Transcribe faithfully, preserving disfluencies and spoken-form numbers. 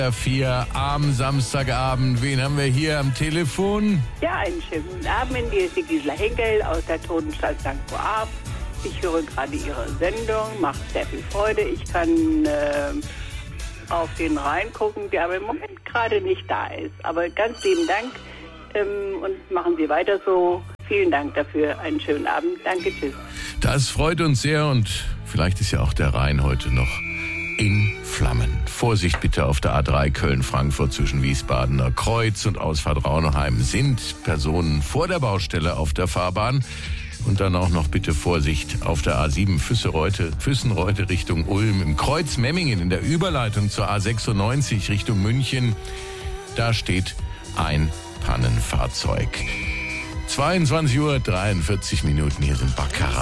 vier am Samstagabend. Wen haben wir hier am Telefon? Ja, einen schönen guten Abend. Hier ist die Gisela Henkel aus der Totenstadt Sankt Coab. Ich höre gerade Ihre Sendung, macht sehr viel Freude. Ich kann äh, auf den Rhein gucken, der aber im Moment gerade nicht da ist. Aber ganz lieben Dank ähm, und machen Sie weiter so. Vielen Dank dafür. Einen schönen Abend. Danke, tschüss. Das freut uns sehr und vielleicht ist ja auch der Rhein heute noch in Flammen. Vorsicht bitte auf der A drei Köln-Frankfurt zwischen Wiesbadener Kreuz und Ausfahrt Raunheim sind Personen vor der Baustelle auf der Fahrbahn. Und dann auch noch bitte Vorsicht auf der A sieben Füssenreute, Füssenreute Richtung Ulm, im Kreuz Memmingen in der Überleitung zur A sechsundneunzig Richtung München. Da steht ein Pannenfahrzeug. zweiundzwanzig Uhr dreiundvierzig Minuten, hier sind Baccarat.